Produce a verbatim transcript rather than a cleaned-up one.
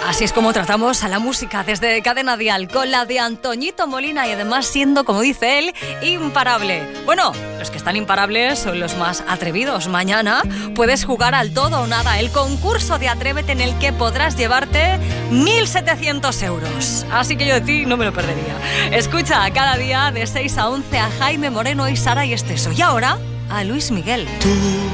Así es como tratamos a la música desde Cadena Dial, con la de Antoñito Molina y además siendo, como dice él, imparable. Bueno, los que están imparables son los más atrevidos. Mañana puedes jugar al todo o nada, el concurso de Atrévete en el que podrás llevarte mil setecientos euros. Así que yo de ti no me lo perdería. Escucha cada día de seis a once a Jaime Moreno y Sara y Esteso. Y ahora a Luis Miguel. Tú